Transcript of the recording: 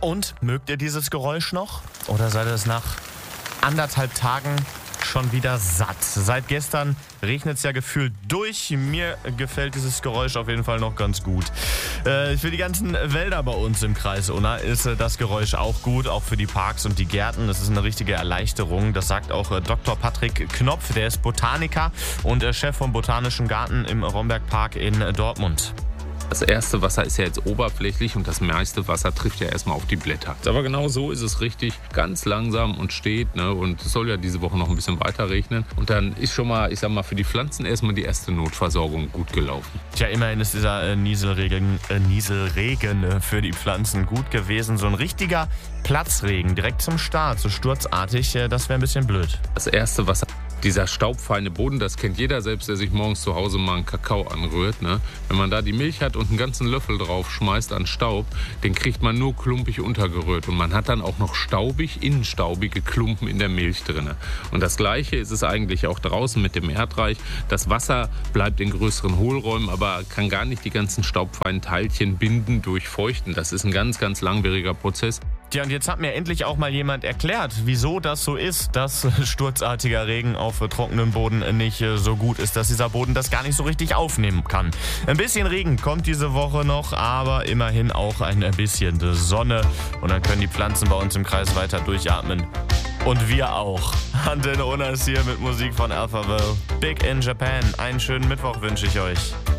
Und mögt ihr dieses Geräusch noch? Oder seid ihr es nach 1,5 Tagen schon wieder satt? Seit gestern regnet es ja gefühlt durch. Mir gefällt dieses Geräusch auf jeden Fall noch ganz gut. Für die ganzen Wälder bei uns im Kreis Unna ist das Geräusch auch gut, auch für die Parks und die Gärten. Das ist eine richtige Erleichterung. Das sagt auch Dr. Patrick Knopf, der ist Botaniker und Chef vom Botanischen Garten im Rombergpark in Dortmund. Das erste Wasser ist ja jetzt oberflächlich und das meiste Wasser trifft ja erstmal auf die Blätter. Aber genau so ist es richtig, ganz langsam und steht. Ne? Und es soll ja diese Woche noch ein bisschen weiter regnen. Und dann ist schon mal, ich sag mal, für die Pflanzen erstmal die erste Notversorgung gut gelaufen. Tja, immerhin ist dieser Nieselregen für die Pflanzen gut gewesen. So ein richtiger Platzregen direkt zum Start, so sturzartig, das wäre ein bisschen blöd. Das erste Wasser. Dieser staubfeine Boden, das kennt jeder selbst, der sich morgens zu Hause mal einen Kakao anrührt. Ne? Wenn man da die Milch hat und einen ganzen Löffel drauf schmeißt an Staub, den kriegt man nur klumpig untergerührt. Und man hat dann auch noch innenstaubige Klumpen in der Milch drin. Und das Gleiche ist es eigentlich auch draußen mit dem Erdreich. Das Wasser bleibt in größeren Hohlräumen, aber kann gar nicht die ganzen staubfeinen Teilchen binden, durchfeuchten. Das ist ein ganz, ganz langwieriger Prozess. Tja, und jetzt hat mir endlich auch mal jemand erklärt, wieso das so ist, dass sturzartiger Regen auf trockenem Boden nicht so gut ist, dass dieser Boden das gar nicht so richtig aufnehmen kann. Ein bisschen Regen kommt diese Woche noch, aber immerhin auch ein bisschen Sonne. Und dann können die Pflanzen bei uns im Kreis weiter durchatmen. Und wir auch. Antenne Unna ist hier mit Musik von Alphaville. Big in Japan. Einen schönen Mittwoch wünsche ich euch.